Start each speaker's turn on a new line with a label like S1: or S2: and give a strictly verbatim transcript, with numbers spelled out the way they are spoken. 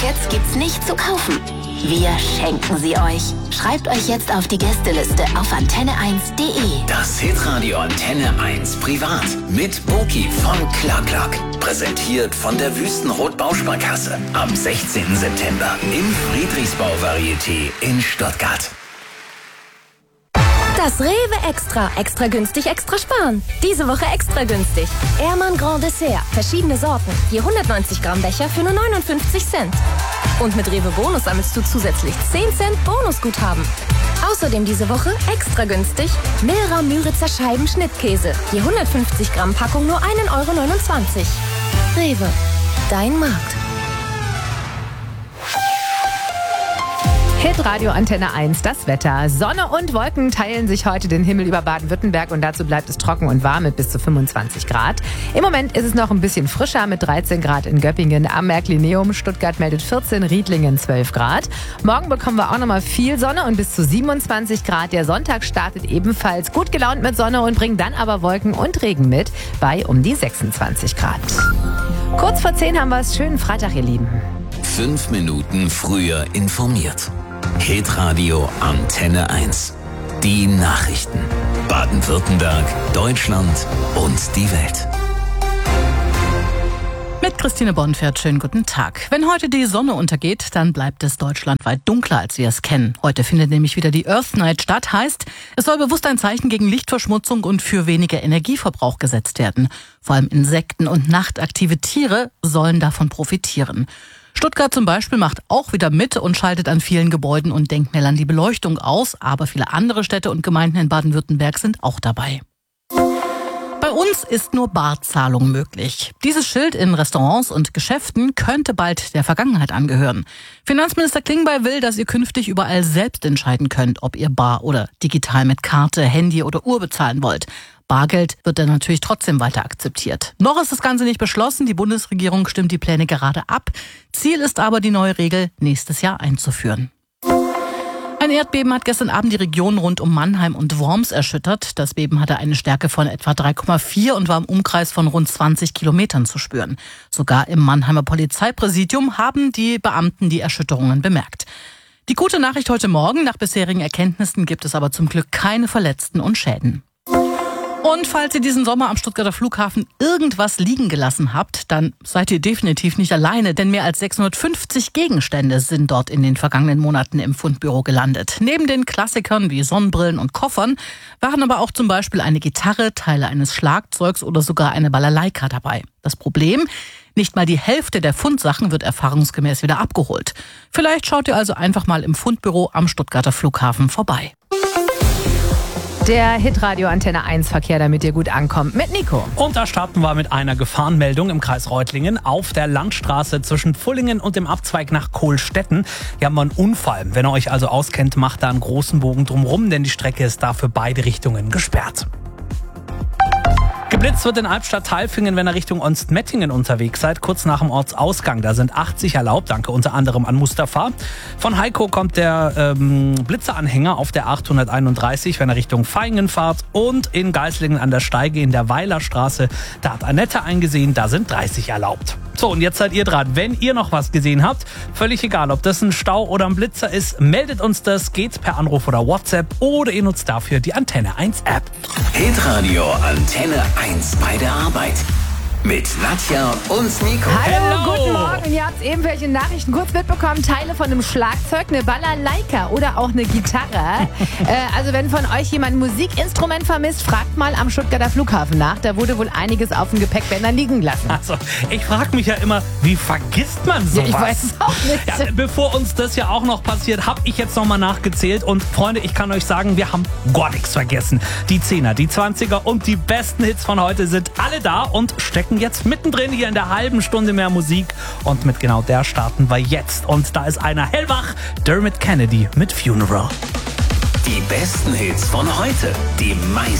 S1: Tickets gibt's nicht zu kaufen. Wir schenken sie euch. Schreibt euch jetzt auf die Gästeliste auf antenne eins punkt de.
S2: Das Hitradio Antenne eins Privat mit Boki von Clark. Präsentiert von der Wüstenrot Bausparkasse. Am sechzehnten September im Friedrichsbau Varieté in Stuttgart.
S3: Das Rewe Extra. Extra günstig, extra sparen. Diese Woche extra günstig. Ehrmann Grand Dessert. Verschiedene Sorten. Je hundertneunzig Gramm Becher für nur neunundfünfzig Cent. Und mit Rewe Bonus sammelst du zusätzlich zehn Cent Bonusguthaben. Außerdem diese Woche extra günstig Milra Müritzer Scheiben Schnittkäse. Je hundertfünfzig Gramm Packung nur ein Euro neunundzwanzig. Rewe. Dein Markt.
S4: Hitradio Antenne eins, das Wetter. Sonne und Wolken teilen sich heute den Himmel über Baden-Württemberg und dazu bleibt es trocken und warm mit bis zu fünfundzwanzig Grad. Im Moment ist es noch ein bisschen frischer mit dreizehn Grad in Göppingen am Märklineum. Stuttgart meldet vierzehn, Riedlingen zwölf Grad. Morgen bekommen wir auch nochmal viel Sonne und bis zu siebenundzwanzig Grad. Der Sonntag startet ebenfalls gut gelaunt mit Sonne und bringt dann aber Wolken und Regen mit bei um die sechsundzwanzig Grad. Kurz vor zehn haben wir es. Schönen Freitag, ihr Lieben.
S2: Fünf Minuten früher informiert. Hitradio Antenne eins. Die Nachrichten. Baden-Württemberg, Deutschland und die Welt.
S5: Mit Christine Bonfert, schönen guten Tag. Wenn heute die Sonne untergeht, dann bleibt es deutschlandweit dunkler, als wir es kennen. Heute findet nämlich wieder die Earth Night statt. Heißt, es soll bewusst ein Zeichen gegen Lichtverschmutzung und für weniger Energieverbrauch gesetzt werden. Vor allem Insekten und nachtaktive Tiere sollen davon profitieren. Stuttgart zum Beispiel macht auch wieder mit und schaltet an vielen Gebäuden und Denkmälern die Beleuchtung aus. Aber viele andere Städte und Gemeinden in Baden-Württemberg sind auch dabei. Bei uns ist nur Barzahlung möglich. Dieses Schild in Restaurants und Geschäften könnte bald der Vergangenheit angehören. Finanzminister Klingbeil will, dass ihr künftig überall selbst entscheiden könnt, ob ihr bar oder digital mit Karte, Handy oder Uhr bezahlen wollt. Bargeld wird dann natürlich trotzdem weiter akzeptiert. Noch ist das Ganze nicht beschlossen. Die Bundesregierung stimmt die Pläne gerade ab. Ziel ist aber, die neue Regel nächstes Jahr einzuführen. Ein Erdbeben hat gestern Abend die Region rund um Mannheim und Worms erschüttert. Das Beben hatte eine Stärke von etwa drei Komma vier und war im Umkreis von rund zwanzig Kilometern zu spüren. Sogar im Mannheimer Polizeipräsidium haben die Beamten die Erschütterungen bemerkt. Die gute Nachricht heute Morgen: Nach bisherigen Erkenntnissen gibt es aber zum Glück keine Verletzten und Schäden. Und falls ihr diesen Sommer am Stuttgarter Flughafen irgendwas liegen gelassen habt, dann seid ihr definitiv nicht alleine, denn mehr als sechshundertfünfzig Gegenstände sind dort in den vergangenen Monaten im Fundbüro gelandet. Neben den Klassikern wie Sonnenbrillen und Koffern waren aber auch zum Beispiel eine Gitarre, Teile eines Schlagzeugs oder sogar eine Balalaika dabei. Das Problem: Nicht mal die Hälfte der Fundsachen wird erfahrungsgemäß wieder abgeholt. Vielleicht schaut ihr also einfach mal im Fundbüro am Stuttgarter Flughafen vorbei.
S4: Der Hitradio Antenne eins Verkehr, damit ihr gut ankommt, mit Nico.
S6: Und da starten wir mit einer Gefahrenmeldung im Kreis Reutlingen auf der Landstraße zwischen Pfullingen und dem Abzweig nach Kohlstetten. Hier haben wir einen Unfall. Wenn ihr euch also auskennt, macht da einen großen Bogen drumherum, denn die Strecke ist da für beide Richtungen gesperrt. Geblitzt wird in Albstadt-Tailfingen, wenn ihr Richtung Onstmettingen unterwegs seid, kurz nach dem Ortsausgang. Da sind achtzig erlaubt, danke unter anderem an Mustafa. Von Heiko kommt der ähm, Blitzeranhänger auf der achthunderteinunddreißig, wenn ihr Richtung Vaihingen fahrt. Und in Geislingen an der Steige in der Weilerstraße, da hat Annette eingesehen, da sind dreißig erlaubt. So, und jetzt seid ihr dran. Wenn ihr noch was gesehen habt, völlig egal, ob das ein Stau oder ein Blitzer ist, meldet uns das, geht per Anruf oder WhatsApp oder ihr nutzt dafür die Antenne eins App.
S2: Hitradio Antenne eins bei der Arbeit. Mit Nadja und Nico.
S4: Hallo,
S6: Hello.
S4: guten Morgen. Ihr habt eben welche Nachrichten kurz mitbekommen. Teile von einem Schlagzeug, eine Balalaika oder auch eine Gitarre. äh, also wenn von euch jemand ein Musikinstrument vermisst, fragt mal am Stuttgarter Flughafen nach. Da wurde wohl einiges auf dem Gepäckbänder liegen gelassen.
S6: Also, ich frage mich ja immer, wie vergisst man sowas?
S4: Ja, ich weiß es auch nicht.
S6: Ja, bevor uns das ja auch noch passiert, habe ich jetzt nochmal nachgezählt. Und Freunde, ich kann euch sagen, wir haben gar nichts vergessen. Die Zehner, die Zwanziger und die besten Hits von heute sind alle da und stecken jetzt mittendrin hier in der halben Stunde mehr Musik. Und mit genau der starten wir jetzt. Und da ist einer hellwach, Dermot Kennedy mit Funeral.
S2: Die besten Hits von heute. Die meisten